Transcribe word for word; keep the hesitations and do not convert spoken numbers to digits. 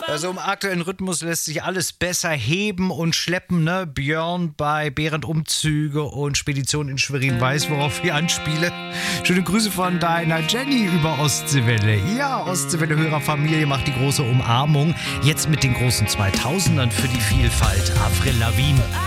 Also im aktuellen Rhythmus lässt sich alles besser heben und schleppen, ne? Björn bei Behrendt Umzüge und Spedition in Schwerin weiß, worauf ich anspiele. Schöne Grüße von deiner Jenny über Ostseewelle. Ja, Ostseewelle-Hörerfamilie macht die große Umarmung. Jetzt mit den großen zweitausendern für die Vielfalt. Avril Lavigne.